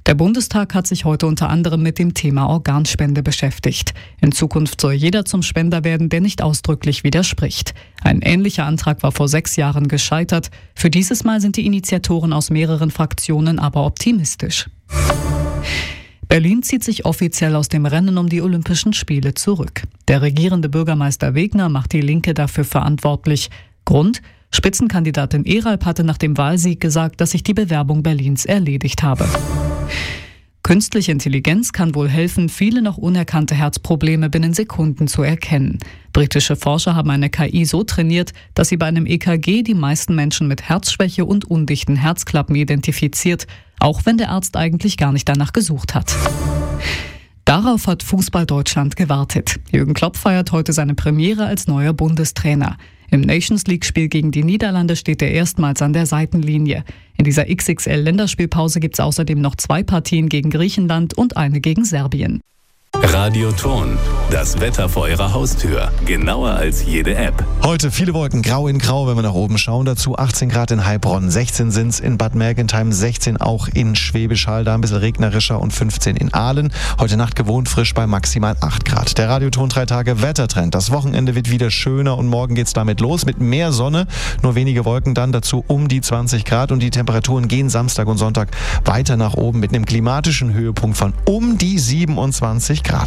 Der Bundestag hat sich heute unter anderem mit dem Thema Organspende beschäftigt. In Zukunft soll jeder zum Spender werden, der nicht ausdrücklich widerspricht. Ein ähnlicher Antrag war vor 6 Jahren gescheitert. Für dieses Mal sind die Initiatoren aus mehreren Fraktionen aber optimistisch. Berlin zieht sich offiziell aus dem Rennen um die Olympischen Spiele zurück. Der regierende Bürgermeister Wegner macht die Linke dafür verantwortlich. Grund: Spitzenkandidatin Eralp hatte nach dem Wahlsieg gesagt, dass sich die Bewerbung Berlins erledigt habe. Künstliche Intelligenz kann wohl helfen, viele noch unerkannte Herzprobleme binnen Sekunden zu erkennen. Britische Forscher haben eine KI so trainiert, dass sie bei einem EKG die meisten Menschen mit Herzschwäche und undichten Herzklappen identifiziert, auch wenn der Arzt eigentlich gar nicht danach gesucht hat. Darauf hat Fußball Deutschland gewartet. Jürgen Klopp feiert heute seine Premiere als neuer Bundestrainer. Im Nations-League-Spiel gegen die Niederlande steht er erstmals an der Seitenlinie. In dieser XXL-Länderspielpause gibt es außerdem noch 2 Partien gegen Griechenland und eine gegen Serbien. Radio Ton, das Wetter vor Ihrer Haustür. Genauer als jede App. Heute viele Wolken, grau in grau, wenn wir nach oben schauen. Dazu 18 Grad in Heilbronn, 16 sind's in Bad Mergentheim, 16 auch in Schwäbisch Hall, da ein bisschen regnerischer, und 15 in Aalen. Heute Nacht gewohnt frisch bei maximal 8 Grad. Der Radioton 3 Tage Wettertrend. Das Wochenende wird wieder schöner und morgen geht's damit los mit mehr Sonne, nur wenige Wolken, dann dazu um die 20 Grad, und die Temperaturen gehen Samstag und Sonntag weiter nach oben mit einem klimatischen Höhepunkt von um die 27 Grad.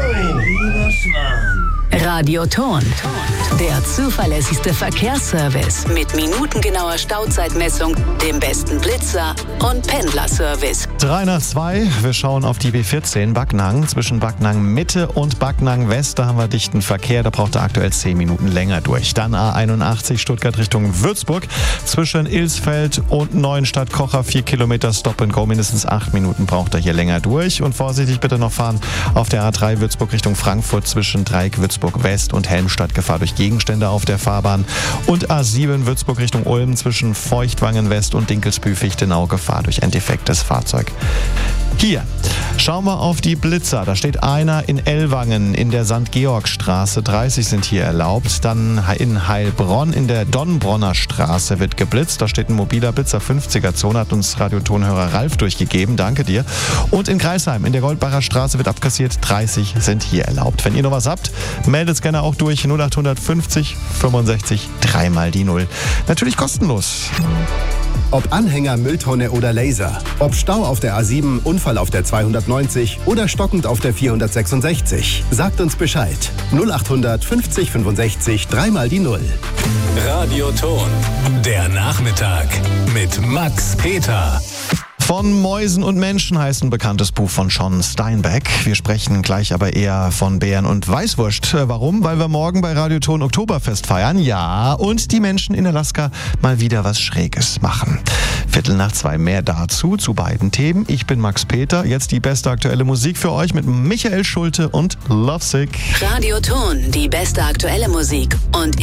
Radio Ton, der zuverlässigste Verkehrsservice mit minutengenauer Stauzeitmessung, dem besten Blitzer und Pendlerservice. 3 nach 2, wir schauen auf die B14 Backnang. Zwischen Backnang Mitte und Backnang West, da haben wir dichten Verkehr, da braucht er aktuell 10 Minuten länger durch. Dann A81 Stuttgart Richtung Würzburg. Zwischen Ilsfeld und Neuenstadt-Kocher 4 Kilometer Stop and Go, mindestens 8 Minuten braucht er hier länger durch. Und vorsichtig bitte noch fahren auf der A3 Würzburg Richtung Frankfurt zwischen Dreieck Würzburg West und Helmstadt, Gefahr durch Gegenstände auf der Fahrbahn. Und A7 Würzburg Richtung Ulm zwischen Feuchtwangen West und Dinkelsbühl-Fichtenau, Gefahr durch ein defektes Fahrzeug. Hier schauen wir auf die Blitzer. Da steht einer in Ellwangen in der St. Georg-Straße. 30 sind hier erlaubt. Dann in Heilbronn in der Donnbronner Straße wird geblitzt. Da steht ein mobiler Blitzer 50er-Zone, hat uns Radiotonhörer Ralf durchgegeben. Danke dir. Und in Greisheim in der Goldbacher Straße wird abkassiert. 30 sind hier erlaubt. Wenn ihr noch was habt, meldet es gerne auch durch. 0850 65 3 mal die 0. Natürlich kostenlos. Ob Anhänger, Mülltonne oder Laser. Ob Stau auf der A7, Unfall auf der 290 oder stockend auf der 466. Sagt uns Bescheid. 0800 50 65 3 mal die 0. Radio Ton, der Nachmittag mit Max Peter. Von Mäusen und Menschen heißt ein bekanntes Buch von John Steinbeck. Wir sprechen gleich aber eher von Bären und Weißwurst. Warum? Weil wir morgen bei Radioton Oktoberfest feiern. Ja, und die Menschen in Alaska mal wieder was Schräges machen. 1:15 mehr dazu, zu beiden Themen. Ich bin Max Peter. Jetzt die beste aktuelle Musik für euch mit Michael Schulte und Lovesick. Radio Ton, die beste aktuelle Musik und